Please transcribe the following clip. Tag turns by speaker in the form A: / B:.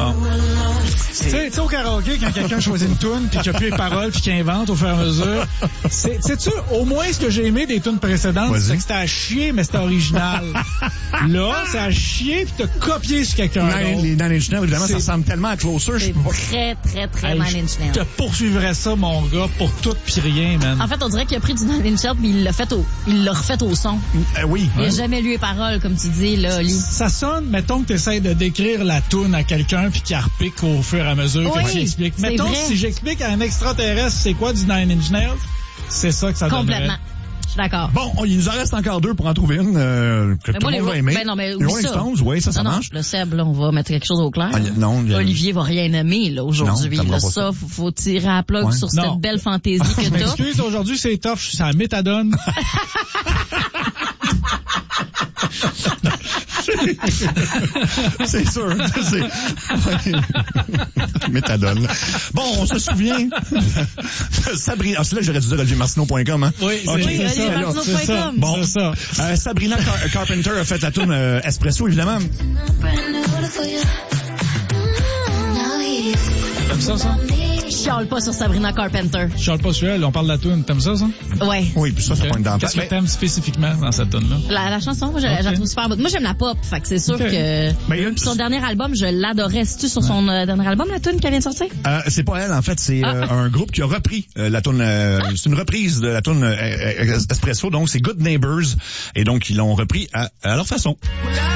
A: Bon.
B: Tu sais, au karaoké, quand quelqu'un choisit une toune, puis qu'il n'y a plus les paroles, puis qu'il invente au fur et à mesure, sais-tu, au moins, ce que j'ai aimé des tounes précédentes, c'est que c'était à chier, mais c'était original. Là, c'est à chier, puis t'as copié sur quelqu'un d'autre.
A: Les Nine Inch Nails, évidemment, ça ressemble tellement à Closer.
C: C'est très Nine Inch Nails.
B: Je te poursuivrais ça, mon gars, pour tout pis rien, man.
C: En fait, on dirait qu'il a pris du Nine Inch Nails, puis il l'a refait au son.
A: Oui.
C: Il n'a jamais lu les paroles, comme tu dis, là, Oli.
B: Ça sonne, mettons que tu essaies de décrire la toune à quelqu'un puis qu'il repique au fur et à mesure que tu expliques. Mettons,
C: vrai.
B: si j'explique à un extraterrestre c'est quoi du Nine Inch Nails, c'est ça que ça donnerait.
C: Complètement. Je suis d'accord.
A: Bon, il nous en reste encore 2 pour en trouver une que tout le monde va aimer.
C: Ben non, mais
A: les Rolling Stones, oui, ça marche.
C: Le Seb, là, on va mettre quelque chose au clair. Olivier va rien aimer, là, aujourd'hui.
A: Non,
C: ça faut tirer à la plug sur cette belle fantaisie que t'as.
B: Excuse, aujourd'hui, c'est tough. C'est la méthadone.
A: C'est sûr. Méthadone. Bon, on se souvient. Sabrina. Ah, c'est là que j'aurais dû dire olieviermartineau.com, hein?
B: Oui, c'est ça.
A: Bon,
B: c'est ça.
A: Sabrina Carpenter a fait la tune Espresso, évidemment.
B: T'aimes ça?
C: Je chiale pas sur Sabrina Carpenter.
B: Je chiale pas sur elle, on parle de la toune. T'aimes ça?
C: Ouais.
A: Oui, puis ça pointe dans le
B: Qu'est-ce que t'aimes spécifiquement dans cette toune-là?
C: La chanson, moi, je la trouve super bonne. Moi, j'aime la pop, fait que c'est sûr que... son dernier album, je l'adorais. C'est-tu sur son dernier album, la toune qu'elle vient de sortir?
A: C'est pas elle, en fait. C'est un groupe qui a repris la toune... c'est une reprise de la toune Espresso, donc c'est Good Neighbors. Et donc, ils l'ont repris à leur façon.